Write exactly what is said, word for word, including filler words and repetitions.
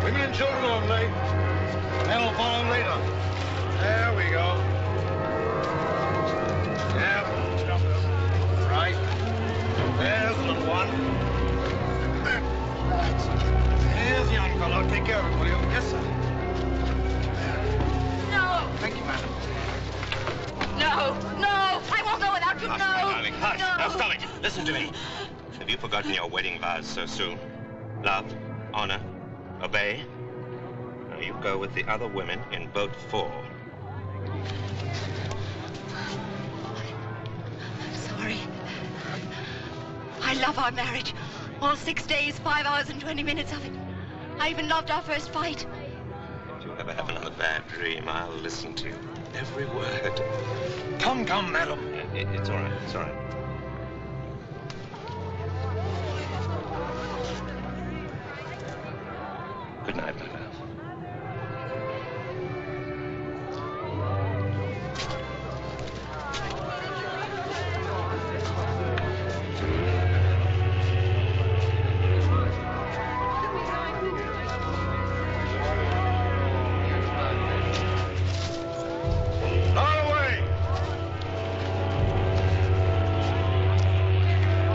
Women and children only. Men will follow later. There we go. Yeah, stop it. Right. There's the little one. Here's the young fellow. Take care of him, will you? Yes, sir. No! Thank you, madam. No! No! I won't go without you! Hush, No! my darling, hush. No! Now stop it. Listen to me. Have you forgotten your wedding vows so soon? Love, honor, obey. Now you go with the other women in boat four. I'm sorry. I love our marriage. All six days, five hours and twenty minutes of it. I even loved our first fight. If you ever have another bad dream, I'll listen to you. Every word. Come, come, madam. It, it's all right. It's all right.